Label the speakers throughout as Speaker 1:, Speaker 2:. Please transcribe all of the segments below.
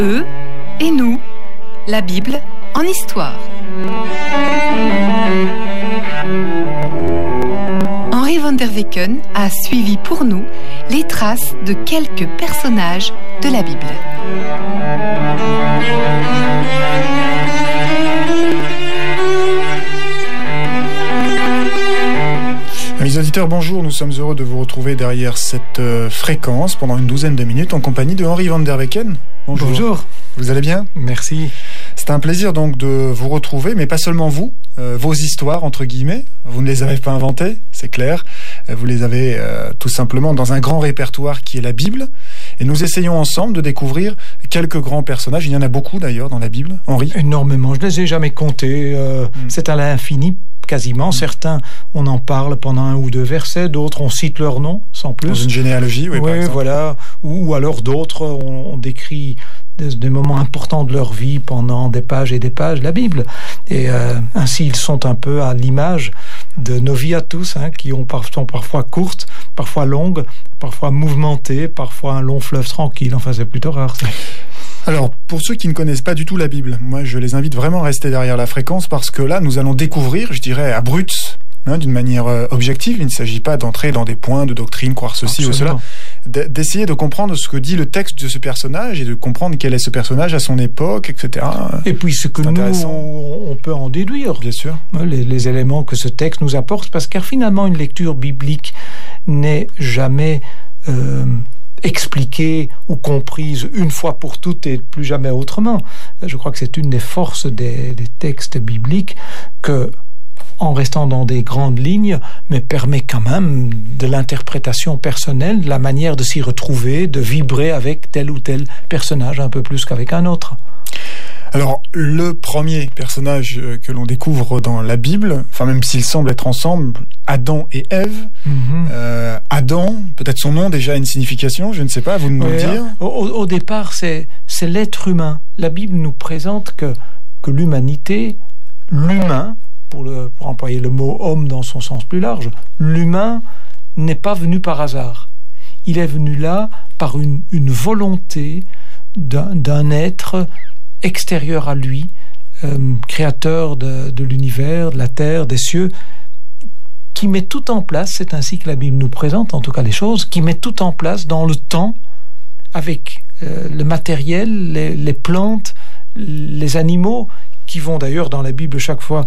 Speaker 1: Eux et nous, la Bible en histoire. Henri van der Weken a suivi pour nous les traces de quelques personnages de la Bible.
Speaker 2: Amis auditeurs, bonjour, nous sommes heureux de vous retrouver derrière cette fréquence pendant une douzaine de minutes en compagnie de Henri van der Weken. Bonjour.
Speaker 3: Bonjour.
Speaker 2: Vous allez bien ?
Speaker 3: Merci.
Speaker 2: C'est un plaisir donc de vous retrouver, mais pas seulement vous, vos histoires entre guillemets, vous ne les avez pas inventées, c'est clair, vous les avez tout simplement dans un grand répertoire qui est la Bible, et nous essayons ensemble de découvrir quelques grands personnages, il y en a beaucoup d'ailleurs dans la Bible, Henri.
Speaker 3: Énormément, je ne les ai jamais comptés, c'est à l'infini. Quasiment, certains, on en parle pendant un ou deux versets, d'autres, on cite leur nom, sans plus.
Speaker 2: Dans une généalogie, oui, par exemple.
Speaker 3: Voilà. Ou alors d'autres, on décrit des moments importants de leur vie pendant des pages et des pages de la Bible. Et ainsi, ils sont un peu à l'image de nos vies à tous, qui sont parfois courtes, parfois longues, parfois mouvementées, parfois un long fleuve tranquille. Enfin, c'est plutôt rare, ça.
Speaker 2: Alors, pour ceux qui ne connaissent pas du tout la Bible, moi je les invite vraiment à rester derrière la fréquence parce que là, nous allons découvrir, je dirais, à brut, d'une manière objective. Il ne s'agit pas d'entrer dans des points de doctrine, croire ceci
Speaker 3: Absolument.
Speaker 2: ou cela, d'essayer de comprendre ce que dit le texte de ce personnage et de comprendre quel est ce personnage à son époque, etc.
Speaker 3: Et puis ce que nous, on peut en déduire.
Speaker 2: Bien sûr.
Speaker 3: Les éléments que ce texte nous apporte, parce que finalement, une lecture biblique n'est jamais expliquée ou comprise une fois pour toutes et plus jamais autrement. Je crois que c'est une des forces des textes bibliques que, en restant dans des grandes lignes, mais permet quand même de l'interprétation personnelle, de la manière de s'y retrouver, de vibrer avec tel ou tel personnage un peu plus qu'avec un autre.
Speaker 2: Alors, le premier personnage que l'on découvre dans la Bible, enfin même s'ils semblent être ensemble, Adam et Ève. Adam, peut-être son nom déjà a une signification, je ne sais pas, vous nous le dire.
Speaker 3: Au départ, c'est l'être humain. La Bible nous présente que l'humanité, l'humain, pour employer le mot homme dans son sens plus large, l'humain n'est pas venu par hasard. Il est venu là par une volonté d'un être extérieur à lui, créateur de l'univers, de la terre, des cieux, qui met tout en place, c'est ainsi que la Bible nous présente en tout cas les choses, qui met tout en place dans le temps, avec le matériel, les plantes, les animaux, qui vont d'ailleurs dans la Bible chaque fois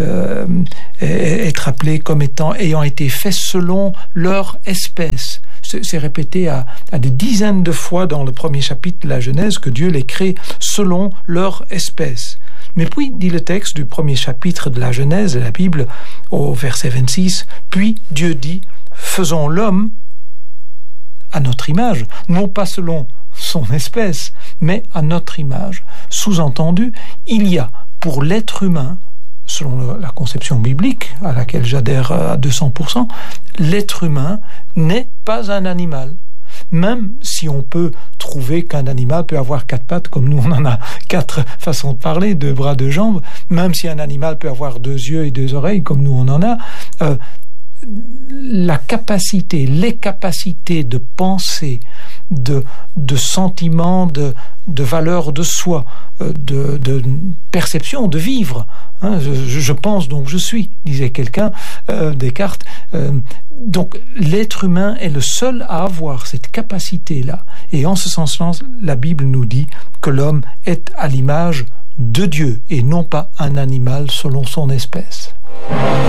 Speaker 3: être appelés comme ayant été faits selon leur espèce. C'est répété à des dizaines de fois dans le premier chapitre de la Genèse que Dieu les crée selon leur espèce. Mais puis, dit le texte du premier chapitre de la Genèse de la Bible, au verset 26, « Puis Dieu dit, faisons l'homme à notre image, non pas selon son espèce, mais à notre image. » Sous-entendu, il y a pour l'être humain, selon la conception biblique, à laquelle j'adhère à 200%, l'être humain n'est pas un animal. Même si on peut trouver qu'un animal peut avoir 4 pattes, comme nous on en a 4 façons de parler, 2 bras, 2 jambes, même si un animal peut avoir 2 yeux et 2 oreilles, comme nous on en a, les capacités de pensée, de sentiments, de valeur de soi, de perception, de vivre. Je pense donc je suis, disait quelqu'un, Descartes. Donc l'être humain est le seul à avoir cette capacité-là. Et en ce sens-là, la Bible nous dit que l'homme est à l'image de Dieu et non pas un animal selon son espèce.